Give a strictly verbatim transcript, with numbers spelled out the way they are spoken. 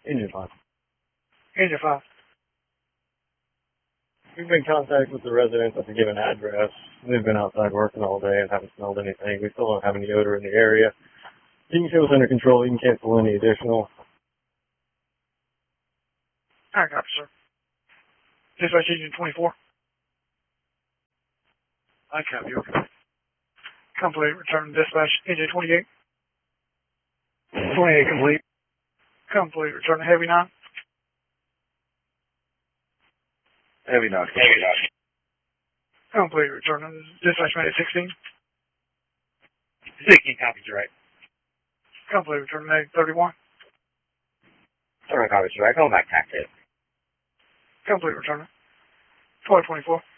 Engine five. Engine five. We've been in contact with the residents at the given address. They've been outside working all day and haven't smelled anything. We still don't have any odor in the area. You can show us under control. You can cancel any additional. I copy, sir. Dispatch Engine twenty-four. I copy, okay. Complete. Return to dispatch Engine twenty-eight. twenty-eight complete. Complete. Return to Heavy nine. Heavy nine. Heavy nine. Complete. Return to dispatch Medic sixteen. sixteen copies, right. Complete. Return to Medic thirty-one. Alright, copies, right. Call back tactic. Complete. Return to twelve twenty-four.